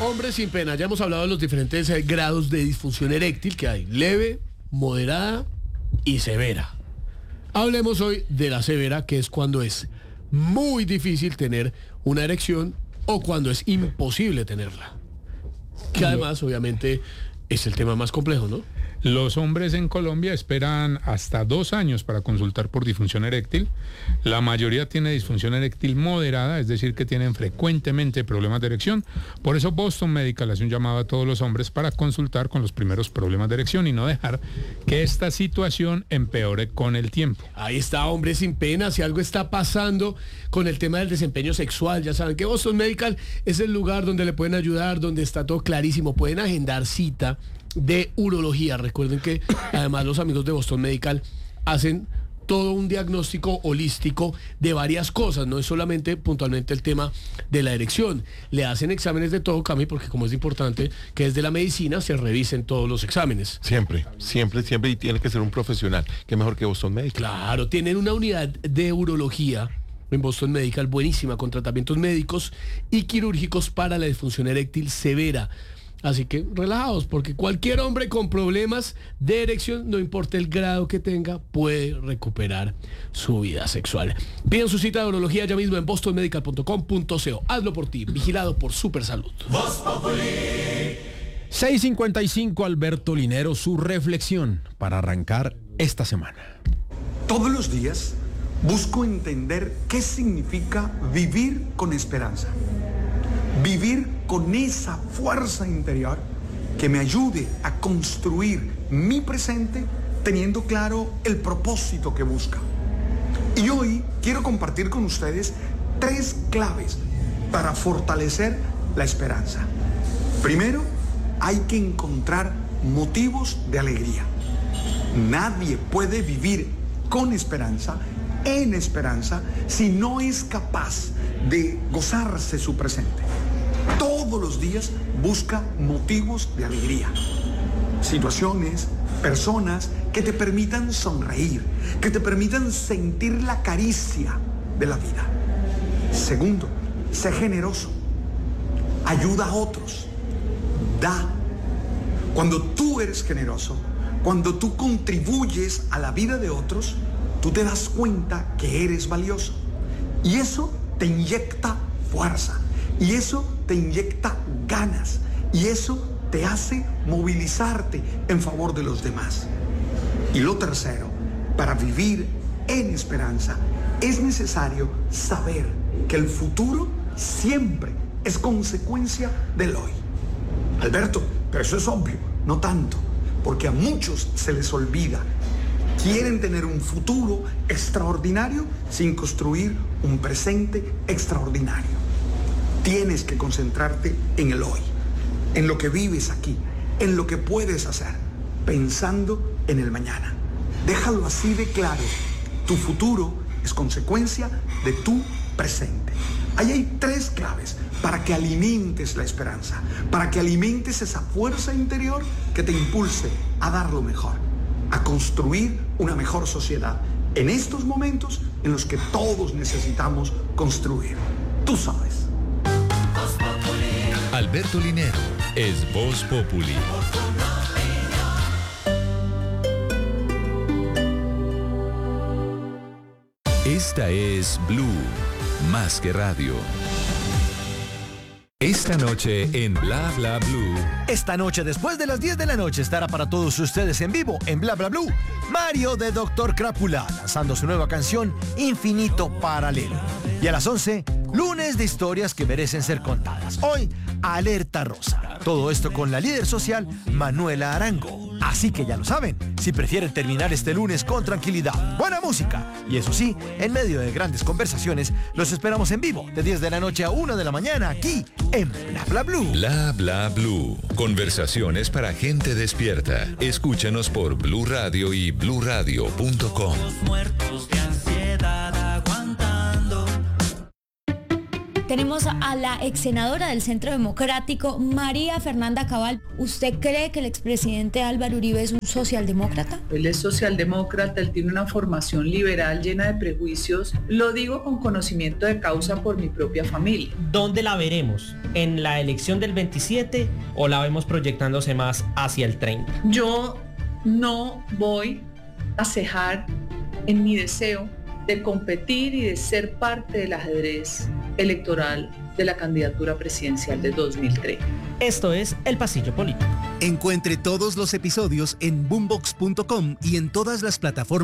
Hombre sin pena, ya hemos hablado de los diferentes grados de disfunción eréctil que hay, leve, moderada y severa. Hablemos hoy de la severa, que es cuando es muy difícil tener una erección o cuando es imposible tenerla. Que además, obviamente, es el tema más complejo, ¿no? Los hombres en Colombia esperan hasta 2 años para consultar por disfunción eréctil. La mayoría tiene disfunción eréctil moderada, es decir, que tienen frecuentemente problemas de erección. Por eso Boston Medical hace un llamado a todos los hombres para consultar con los primeros problemas de erección y no dejar que esta situación empeore con el tiempo. Ahí está, hombre sin pena. Si algo está pasando con el tema del desempeño sexual, ya saben que Boston Medical es el lugar donde le pueden ayudar, donde está todo clarísimo. Pueden agendar cita de urología. Recuerden que además los amigos de Boston Medical hacen todo un diagnóstico holístico de varias cosas, no es solamente puntualmente el tema de la erección. Le hacen exámenes de todo, Cami, porque como es importante que desde la medicina se revisen todos los exámenes. Siempre, y tiene que ser un profesional, que mejor que Boston Medical. Claro, tienen una unidad de urología en Boston Medical buenísima, con tratamientos médicos y quirúrgicos para la disfunción eréctil severa. Así que relajados, porque cualquier hombre con problemas de erección, no importa el grado que tenga, puede recuperar su vida sexual. Piden su cita de urología ya mismo en bostonmedical.com.co. Hazlo por ti, vigilado por Supersalud. 6:55, Alberto Linero, su reflexión para arrancar esta semana. Todos los días busco entender qué significa vivir con esperanza. Vivir con esa fuerza interior que me ayude a construir mi presente teniendo claro el propósito que busca. Y hoy quiero compartir con ustedes 3 claves para fortalecer la esperanza. Primero, hay que encontrar motivos de alegría. Nadie puede vivir con esperanza, en esperanza, si no es capaz de gozarse su presente. Todos los días busca motivos de alegría. Situaciones, personas que te permitan sonreír, que te permitan sentir la caricia de la vida. Segundo, sé generoso. Ayuda a otros. Da. Cuando tú eres generoso, cuando tú contribuyes a la vida de otros, tú te das cuenta que eres valioso. Y eso te inyecta fuerza. Y eso te inyecta ganas. Y eso te hace movilizarte en favor de los demás. Y lo tercero, para vivir en esperanza, es necesario saber que el futuro siempre es consecuencia del hoy. Alberto, pero eso es obvio, no tanto, porque a muchos se les olvida. Quieren tener un futuro extraordinario sin construir un presente extraordinario. Tienes que concentrarte en el hoy, en lo que vives aquí, en lo que puedes hacer, pensando en el mañana. Déjalo así de claro. Tu futuro es consecuencia de tu presente. Ahí hay 3 claves para que alimentes la esperanza, para que alimentes esa fuerza interior que te impulse a dar lo mejor, a construir una mejor sociedad en estos momentos en los que todos necesitamos construir. Tú sabes. Alberto Linero es Voz Populi. Esta es Blue, más que radio. Esta noche en Bla Bla Blue. Esta noche, después de las 10 de la noche, estará para todos ustedes en vivo en Bla Bla Blue Mario de Dr. Crápula, lanzando su nueva canción Infinito Paralelo. Y a las 11, lunes de historias que merecen ser contadas. Hoy, Alerta Rosa. Todo esto con la líder social Manuela Arango. Así que ya lo saben, si prefieren terminar este lunes con tranquilidad, buena música y eso sí, en medio de grandes conversaciones, los esperamos en vivo de 10 de la noche a 1 de la mañana aquí en Bla Bla Blue. Bla Bla Blue. Conversaciones para gente despierta. Escúchanos por Blue Radio y bluradio.com. Muertos de ansiedad aguantando. Tenemos a la ex senadora del Centro Democrático, María Fernanda Cabal. ¿Usted cree que el expresidente Álvaro Uribe es un socialdemócrata? Él es socialdemócrata, él tiene una formación liberal llena de prejuicios. Lo digo con conocimiento de causa por mi propia familia. ¿Dónde la veremos? ¿En la elección del 27 o la vemos proyectándose más hacia el 30? Yo no voy a cejar en mi deseo de competir y de ser parte del ajedrez electoral de la candidatura presidencial de 2030. Esto es El Pasillo Político. Encuentre todos los episodios en boombox.com y en todas las plataformas